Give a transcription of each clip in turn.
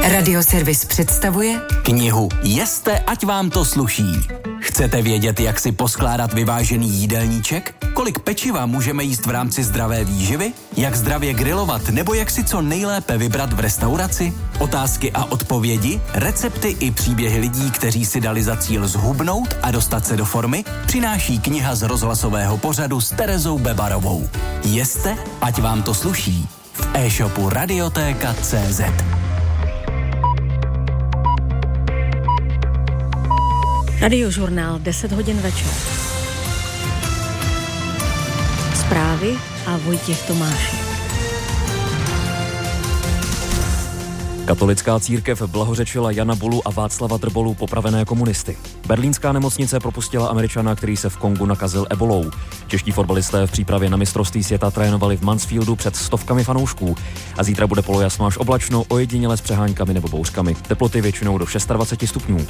Radioservis představuje knihu Jeste, ať vám to sluší. Chcete vědět, jak si poskládat vyvážený jídelníček? Kolik pečiva můžeme jíst v rámci zdravé výživy? Jak zdravě grilovat nebo jak si co nejlépe vybrat v restauraci? Otázky a odpovědi, recepty i příběhy lidí, kteří si dali za cíl zhubnout a dostat se do formy, přináší kniha z rozhlasového pořadu s Terezou Bebarovou. Jeste, ať vám to sluší. V e-shopu Radiotéka.cz. Radiožurnál 10 hodin večer. Zprávy a Vojtěch Tomášek. Katolická církev blahořečila Jana Bulu a Václava Drbolu, popravené komunisty. Berlínská nemocnice propustila Američana, který se v Kongu nakazil ebolou. Čeští fotbalisté v přípravě na mistrovství světa trénovali v Mansfieldu před stovkami fanoušků. A zítra bude polojasno až oblačno, ojediněle s přeháňkami nebo bouřkami. Teploty většinou do 26 stupňů.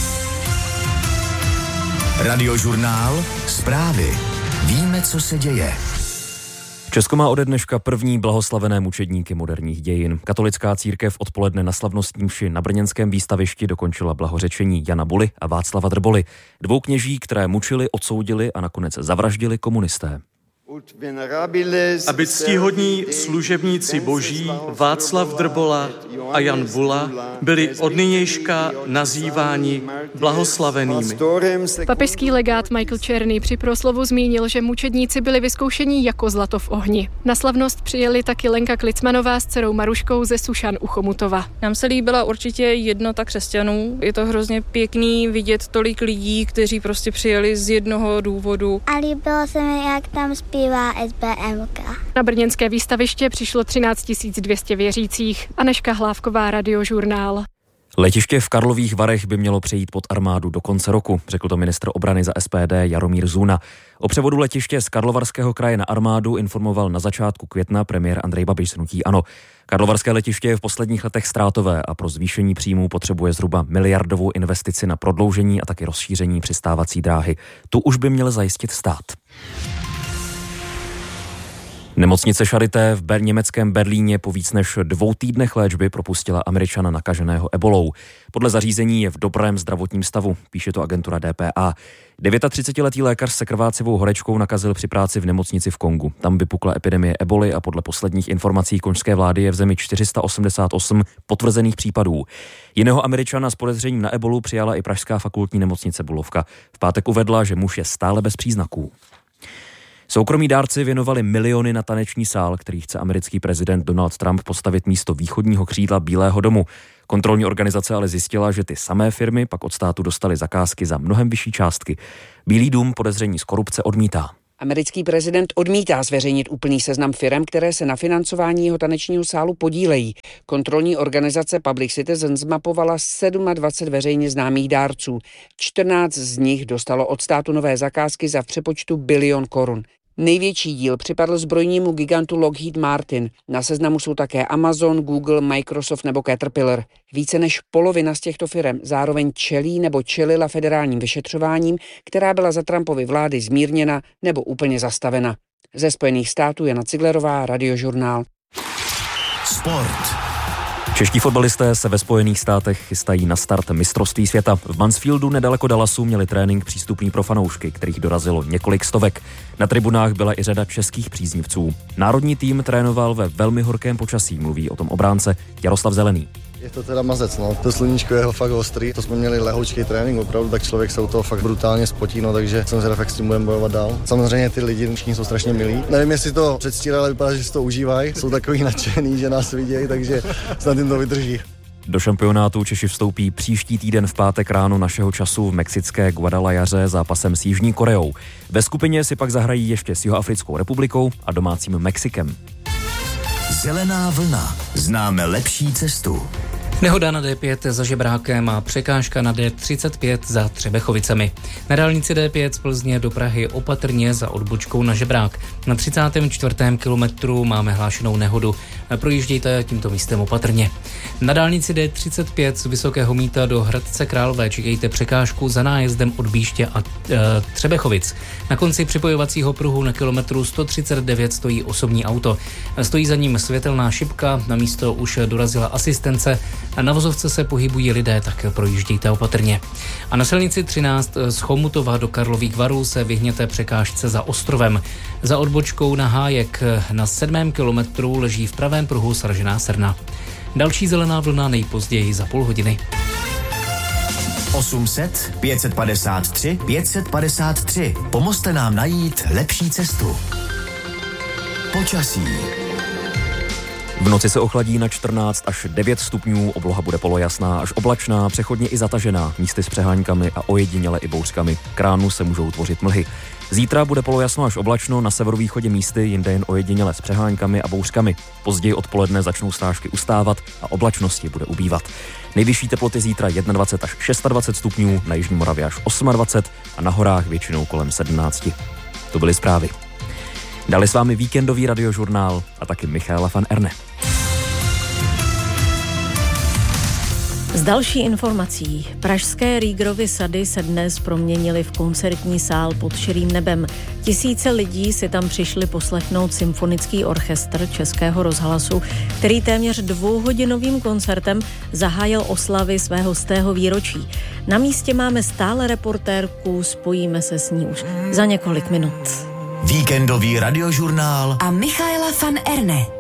Radiožurnál, zprávy. Víme, co se děje. Česko má ode dneška první blahoslavené mučedníky moderních dějin. Katolická církev odpoledne na slavnostní mši na brněnském výstavišti dokončila blahořečení Jana Buly a Václava Drboly, dvou kněží, které mučili, odsoudili a nakonec zavraždili komunisté. Aby ctihodní služebníci boží Václav Drbola a Jan Bula byli od nynějška nazýváni blahoslavenými. Papežský legát Michael Černý při proslovu zmínil, že mučedníci byli vyzkoušeni jako zlato v ohni. Na slavnost přijeli taky Lenka Klicmanová s dcerou Maruškou ze Sušan u Chomutova. Nám se líbila určitě jednota křesťanů. Je to hrozně pěkný vidět tolik lidí, kteří prostě přijeli z jednoho důvodu. A líbilo se mi, jak tam zpívá SBMka. Na brněnské výstaviště přišlo 13 200 věřících. Anežka Hlávková, Radiožurnál. Letiště v Karlových Varech by mělo přejít pod armádu do konce roku, řekl to ministr obrany za SPD Jaromír Zuna. O převodu letiště z Karlovarského kraje na armádu informoval na začátku května premiér Andrej Babiš z hnutí ANO. Karlovarské letiště je v posledních letech ztrátové a pro zvýšení příjmů potřebuje zhruba miliardovou investici na prodloužení a taky rozšíření přistávací dráhy. Tu už by měl zajistit stát. Nemocnice Charité v německém Berlíně po víc než 2 týdnech léčby propustila Američana nakaženého ebolou. Podle zařízení je v dobrém zdravotním stavu, píše to agentura DPA. 39letý lékař se krvácivou horečkou nakazil při práci v nemocnici v Kongu. Tam vypukla epidemie eboly a podle posledních informací konžské vlády je v zemi 488 potvrzených případů. Jiného Američana s podezřením na ebolu přijala i pražská fakultní nemocnice Bulovka. V pátek uvedla, že muž je stále bez příznaků. Soukromí dárci věnovali miliony na taneční sál, který chce americký prezident Donald Trump postavit místo východního křídla Bílého domu. Kontrolní organizace ale zjistila, že ty samé firmy pak od státu dostaly zakázky za mnohem vyšší částky. Bílý dům podezření z korupce odmítá. Americký prezident odmítá zveřejnit úplný seznam firem, které se na financování jeho tanečního sálu podílejí. Kontrolní organizace Public Citizen zmapovala 27 veřejně známých dárců. 14 z nich dostalo od státu nové zakázky za v přepočtu $1 bilion. Největší díl připadl zbrojnímu gigantu Lockheed Martin. Na seznamu jsou také Amazon, Google, Microsoft nebo Caterpillar. Více než polovina z těchto firem zároveň čelí nebo čelila federálním vyšetřováním, která byla za Trumpovy vlády zmírněna nebo úplně zastavena. Ze Spojených států Jana Ciglerová, Radiožurnál. Sport. Čeští fotbalisté se ve Spojených státech chystají na start mistrovství světa. V Mansfieldu nedaleko Dallasu měli trénink přístupný pro fanoušky, kterých dorazilo několik stovek. Na tribunách byla i řada českých příznivců. Národní tým trénoval ve velmi horkém počasí, mluví o tom obránce Jaroslav Zelený. Je to teda mazec, no. To sluníčko je fakt ostrý. To jsme měli lehoučký trénink, opravdu, tak člověk se u toho fakt brutálně spotí, no, takže jsem zvědav, jak s tím budeme bojovat dál. Samozřejmě ty lidi všichni jsou strašně milí. Nevím, jestli to předstírají, ale vypadá, že si to užívají. Jsou takový nadšený, že nás vidějí, takže snad jim to vydrží. Do šampionátu Češi vstoupí příští týden v pátek ráno našeho času v mexické Guadalajaře zápasem s Jižní Koreou. Ve skupině si pak zahrají ještě s Jihoafrickou republikou a domácím Mexikem. Zelená vlna. Známe lepší cestu. Nehoda na D5 za Žebrákem a překážka na D35 za Třebechovicemi. Na dálnici D5 z Plzně do Prahy opatrně za odbočkou na Žebrák. Na 34. kilometru máme hlášenou nehodu. Projíždějte tímto místem opatrně. Na dálnici D35 z Vysokého Mýta do Hradce Králové čekejte překážku za nájezdem od Bíště a Třebechovic. Na konci připojovacího pruhu na kilometru 139 stojí osobní auto. Stojí za ním světelná šipka, na místo už dorazila asistence. Na vozovce se pohybují lidé, tak projíždějte opatrně. A na silnici 13 z Chomutova do Karlových Varů se vyhněte překážce za Ostrovem. Za odbočkou na Hájek na 7. kilometru leží v pravém pruhu sražená srna. Další zelená vlna nejpozději za půl hodiny. 800 553 553. Pomozte nám najít lepší cestu. Počasí. V noci se ochladí na 14 až 9 stupňů, obloha bude polojasná až oblačná, přechodně i zatažená, místy s přeháňkami a ojediněle i bouřkami. K ránu se můžou tvořit mlhy. Zítra bude polojasno až oblačno, na severovýchodě místy, jinde jen ojediněle s přeháňkami a bouřkami. Později odpoledne začnou srážky ustávat a oblačnosti bude ubývat. Nejvyšší teploty zítra 21 až 26 stupňů, na jižní Moravě až 28 a na horách většinou kolem 17. To byly zprávy. Dali s vámi víkendový radiožurnál a taky Michaela van Erne. Z další informací. Pražské Riegerovy sady se dnes proměnily v koncertní sál pod širým nebem. Tisíce lidí si tam přišli poslechnout symfonický orchestr Českého rozhlasu, který téměř 2hodinovým koncertem zahájil oslavy svého 100. výročí. Na místě máme stále reportérku, spojíme se s ní už za několik minut. Víkendový radiožurnál a Michaela van Erne.